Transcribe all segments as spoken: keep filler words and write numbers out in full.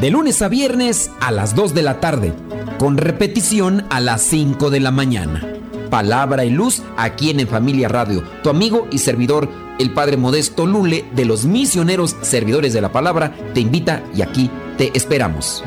de lunes a viernes a las dos de la tarde, con repetición a las cinco de la mañana. Palabra y luz aquí en En Familia Radio. Tu amigo y servidor, el Padre Modesto Lule, de los Misioneros Servidores de la Palabra, te invita y aquí te esperamos.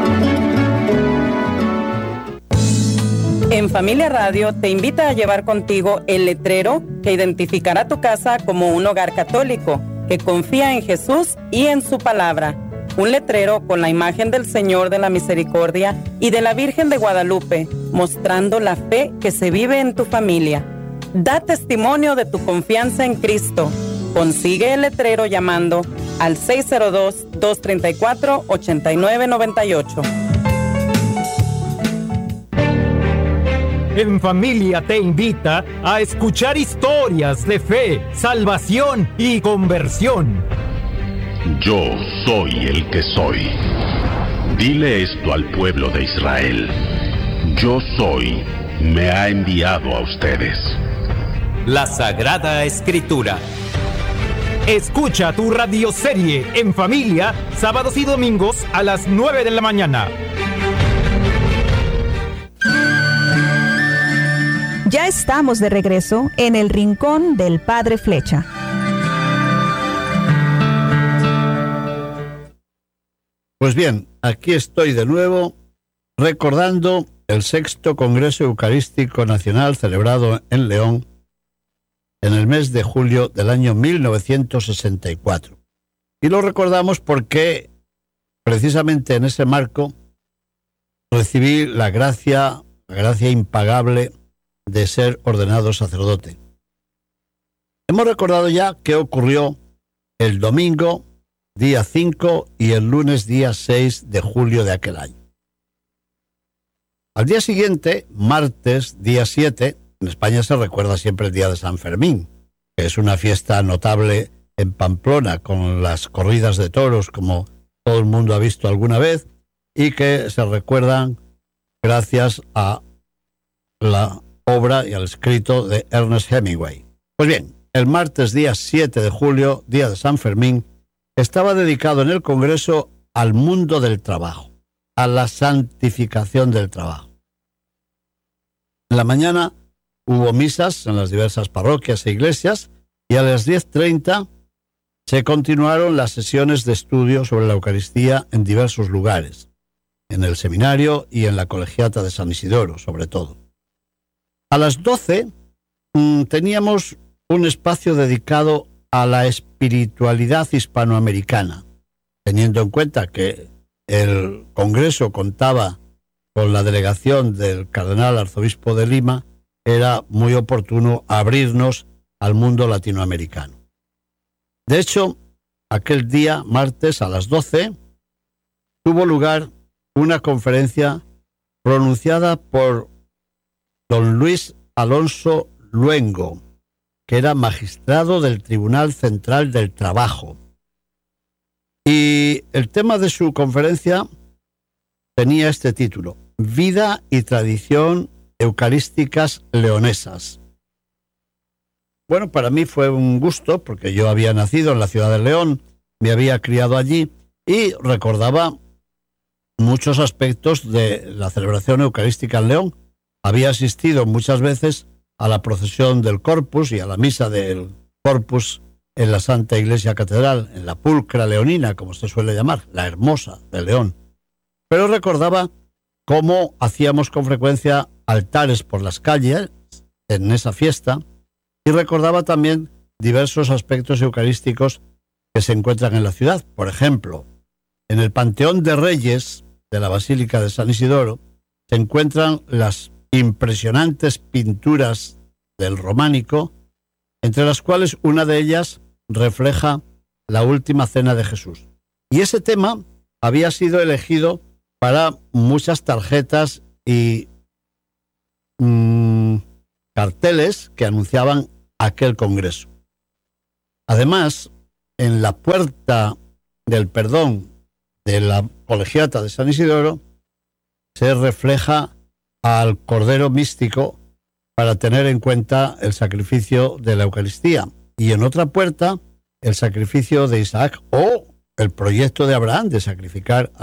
En Familia Radio te invita a llevar contigo el letrero que identificará tu casa como un hogar católico que confía en Jesús y en su palabra. Un letrero con la imagen del Señor de la Misericordia y de la Virgen de Guadalupe, mostrando la fe que se vive en tu familia. Da testimonio de tu confianza en Cristo. Consigue el letrero llamando al seis cero dos, dos tres cuatro, ocho nueve nueve ocho. En Familia te invita a escuchar historias de fe, salvación y conversión. Yo soy el que soy. Dile esto al pueblo de Israel. Yo soy, me ha enviado a ustedes. La Sagrada Escritura. Escucha tu radioserie En Familia, sábados y domingos a las nueve de la mañana. Ya estamos de regreso en el Rincón del Padre Flecha. Pues bien, aquí estoy de nuevo recordando el sexto Congreso Eucarístico Nacional celebrado en León en el mes de julio del año mil novecientos sesenta y cuatro. Y lo recordamos porque precisamente en ese marco recibí la gracia, la gracia impagable de ser ordenado sacerdote. Hemos recordado ya qué ocurrió el domingo día cinco y el lunes día seis de julio de aquel año. Al día siguiente, martes día siete, en España se recuerda siempre el día de San Fermín, que es una fiesta notable en Pamplona, con las corridas de toros, como todo el mundo ha visto alguna vez, y que se recuerdan gracias a la obra y al escrito de Ernest Hemingway. Pues bien, el martes día siete de julio, día de San Fermín, estaba dedicado en el Congreso al mundo del trabajo, a la santificación del trabajo. En la mañana hubo misas en las diversas parroquias e iglesias y a las diez treinta se continuaron las sesiones de estudio sobre la Eucaristía en diversos lugares, en el seminario y en la colegiata de San Isidoro, sobre todo. A las doce mmm, teníamos un espacio dedicado a la espiritualidad hispanoamericana, teniendo en cuenta que el Congreso contaba con la delegación del Cardenal Arzobispo de Lima, era muy oportuno abrirnos al mundo latinoamericano. De hecho, aquel día, martes a las doce, tuvo lugar una conferencia pronunciada por don Luis Alonso Luengo, que era magistrado del Tribunal Central del Trabajo. Y el tema de su conferencia tenía este título: Vida y tradición eucarísticas leonesas. Bueno, para mí fue un gusto, porque yo había nacido en la ciudad de León, me había criado allí y recordaba muchos aspectos de la celebración eucarística en León. Había asistido muchas veces a la procesión del Corpus y a la misa del Corpus en la Santa Iglesia Catedral, en la Pulcra Leonina, como se suele llamar, la Hermosa de León. Pero recordaba cómo hacíamos con frecuencia altares por las calles en esa fiesta y recordaba también diversos aspectos eucarísticos que se encuentran en la ciudad. Por ejemplo, en el Panteón de Reyes de la Basílica de San Isidoro se encuentran las impresionantes pinturas del románico, entre las cuales una de ellas refleja la última cena de Jesús. Y ese tema había sido elegido para muchas tarjetas y mmm, carteles que anunciaban aquel congreso. Además, en la Puerta del Perdón de la Colegiata de San Isidoro se refleja al Cordero Místico para tener en cuenta el sacrificio de la Eucaristía, y en otra puerta el sacrificio de Isaac o el proyecto de Abraham de sacrificar